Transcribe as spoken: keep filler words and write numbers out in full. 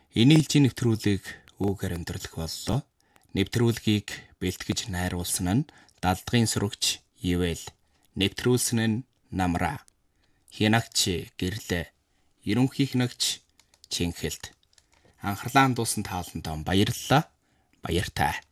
Энэ хэлжийн нэвтрүүлгийг үүгээр өндөрлөх боллоо. Нэвтрүүлгийг бэлтгэж найруулсан нь Далдгын сурагч Ивэл. Нэвтрүүлсэн нь Намра. Хянагч Гэрлээ. Ерөнхийхнэгч Чинхэлд. Анхаарлаа хандуулсан та бүхэнд баярлалаа. Баяртай.